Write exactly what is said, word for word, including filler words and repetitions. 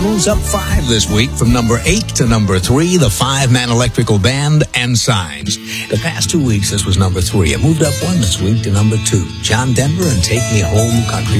moves up five this week from number eight to number three. The five-man electrical band and Signs. The past two weeks, this was number three. It moved up one this week to number two. John Denver and Take Me Home, Country